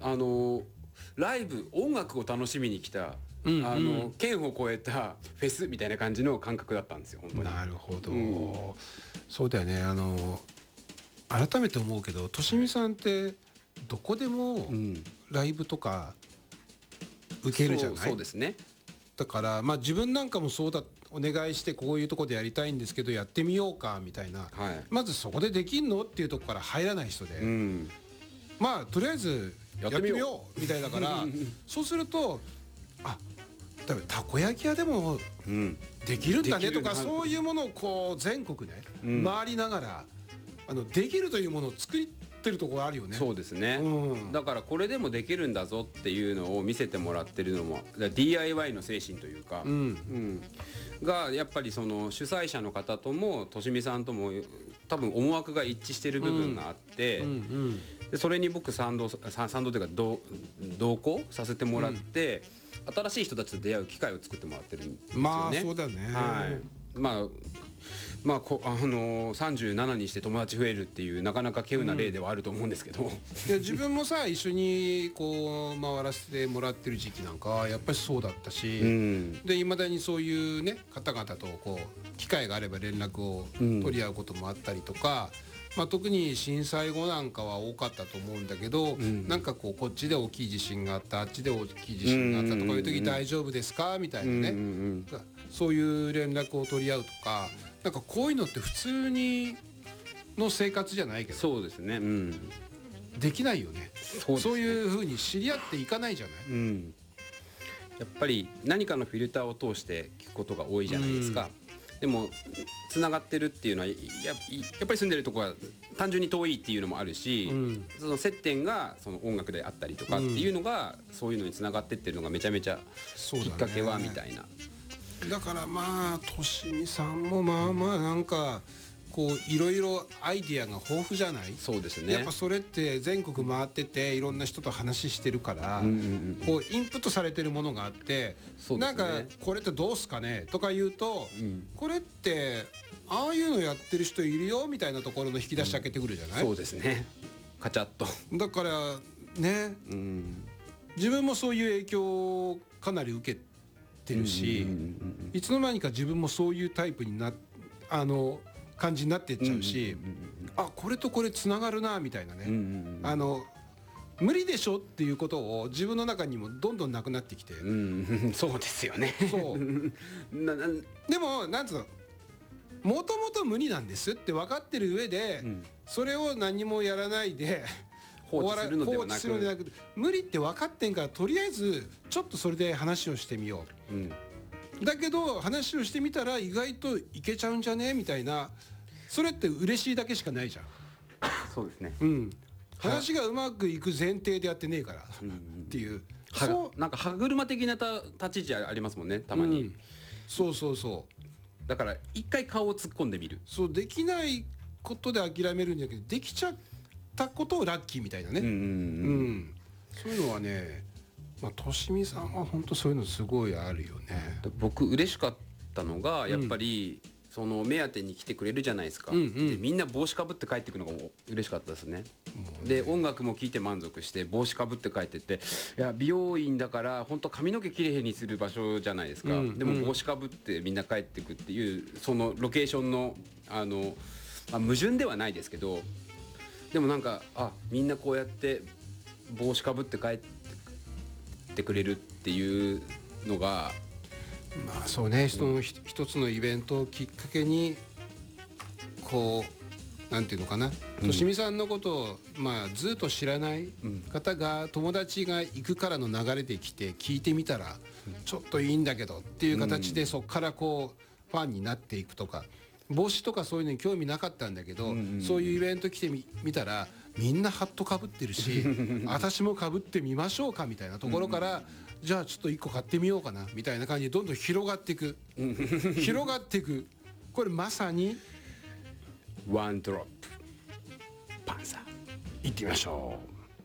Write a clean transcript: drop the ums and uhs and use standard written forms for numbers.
ライブ音楽を楽しみに来た、県を越えたフェスみたいな感じの感覚だったんですよ本当に。 なるほど、そうだよね。改めて思うけど、としみさんってどこでもライブとか受けるじゃない。 そうですね。 だからまあ自分なんかもそうだ、お願いしてこういうとこでやりたいんですけどやってみようかみたいな、まずそこでできんのっていうとこから入らない人で、まあとりあえずやってみようみたいだからそうすると、多分たこ焼き屋でもできるんだねとか、そういうものをこう全国ね、回りながらできるというものを作ってるところあるよね。 そうですね、だからこれでもできるんだぞっていうのを見せてもらってるのも DIY の精神というか、がやっぱりその主催者の方ともとしみさんとも多分思惑が一致してる部分があって、でそれに僕賛同というか同行させてもらって、新しい人たちと出会う機会を作ってもらってるんですよね。 まあそうだね。 37にして友達増えるっていうなかなか稀有な例ではあると思うんですけど、 いや自分もさ一緒にこう回らせてもらってる時期なんかはやっぱりそうだったし、でいまだにそういうね方々とこう機会があれば連絡を取り合うこともあったりとか、特に震災後なんかは多かったと思うんだけど、なんかこっちで大きい地震があった、あっちで大きい地震があったとかいう時大丈夫ですかみたいなね、そういう連絡を取り合うとか、なんかこういうのって普通にの生活じゃないけど、 そうですね、 できないよね。そういう風に知り合っていかないじゃない、 やっぱり何かのフィルターを通して聞くことが多いじゃないですか。でもつながってるっていうのはやっぱり住んでるところは単純に遠いっていうのもあるし、その接点がその音楽であったりとかっていうのが、そういうのにつながってってるのがめちゃめちゃきっかけはみたいな。 だからまあとしみさんもまあまあなんかこういろいろアイディアが豊富じゃない。 そうですね。 やっぱそれって全国回ってていろんな人と話してるから、こうインプットされてるものがあって、なんかこれってどうすかねとか言うと、これってああいうのやってる人いるよみたいなところの引き出し開けてくるじゃない。 そうですね。カチャッと。 だからね、自分もそういう影響をかなり受けてるし、いつの間にか自分もそういうタイプに感じになっていっちゃうし、これとこれつながるなみたいなね、無理でしょっていうことを自分の中にもどんどんなくなってきて、 そうですよね。 そうでもなんつうの、もともと無理なんですって分かってる上で、それを何もやらないで放置するのではなく、 無理って分かってんからとりあえずちょっとそれで話をしてみよう、だけど話をしてみたら意外といけちゃうんじゃねみたいな、それって嬉しいだけしかないじゃん。 そうですね、 話がうまくいく前提でやってねえからっていう、 なんか歯車的な立ち位置ありますもんね、たまに。 そうだから一回顔を突っ込んでみる。 そうできないことで諦めるんじゃなくて、できちゃったことをラッキーみたいなね、そういうのはね、としみさんは本当そういうのすごいあるよね。 僕嬉しかったのがやっぱり、その目当てに来てくれるじゃないですか、でみんな帽子かぶって帰ってくるのが嬉しかったですね。で音楽も聴いて満足して帽子かぶって帰ってって、いや美容院だから本当髪の毛きれいにする場所じゃないですか、でも帽子かぶってみんな帰ってくっていう、そのロケーションの矛盾ではないですけど、でもなんかみんなこうやって帽子かぶって帰ってくれるっていうのが、 そうね、一つのイベントをきっかけにこうなんていうのかな、としみさんのことをずっと知らない方が、友達が行くからの流れで来て聞いてみたら、ちょっといいんだけどっていう形で、そこからこうファンになっていくとか、帽子とかそういうのに興味なかったんだけど、そういうイベント来てみたらみんなハットかぶってるし私もかぶってみましょうかみたいなところから、じゃあちょっと1個買ってみようかなみたいな感じでどんどん広がっていく広がっていく。これまさにワンドロップパンサー。 行ってみましょう。